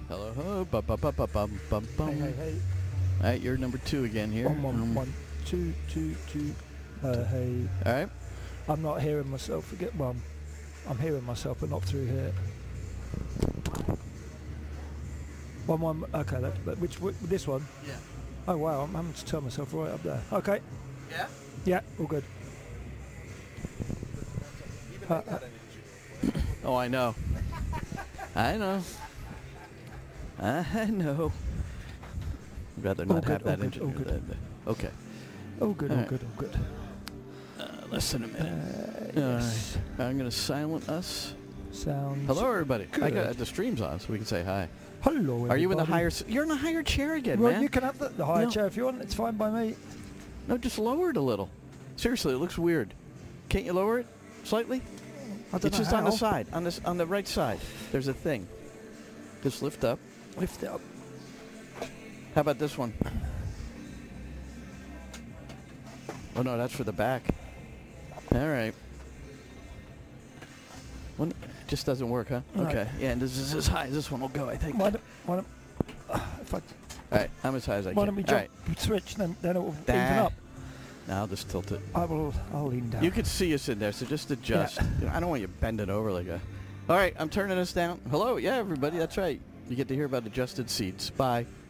Hello, hello. Bum, bum, bum, bum, bum, bum, bum. Hey. All right, you're number 2 again here. One, two. Hey. All right. I'm not hearing myself again. Well, I'm hearing myself, but not through here. One. Okay, this one? Yeah. Oh, wow, I'm having to turn myself right up there. Okay. Yeah? Yeah, all good. Oh, I know. I know. I'd rather not have that engineer. Okay. All good. Listen a minute. Yes. I'm going to silent us. Sounds Hello, everybody. good. I got the stream's on, so we can say hi. Hello, everybody. Are you in the higher... You're in the higher chair again, Well, man. you can have the higher No. chair if you want. It's fine by me. No, just lower it a little. Seriously, it looks weird. Can't you lower it slightly? I don't It's know just how. on the side, on the right side. There's a thing. Just lift up. Lift it up. How about this one? Oh, no, that's for the back. All right. One just doesn't work, huh? Right. Okay. Yeah, and this is as high as this one will go, I think. Why don't if I, All right, I'm as high as I why can. don't we All jump right. switch, then it will even Nah. up. Now I'll just tilt it. I'll lean down. You can see us in there, so just adjust. You know, I don't want you bending over like a... All right, I'm turning us down. Hello, yeah, everybody, that's right. You get to hear about adjusted seats. Bye.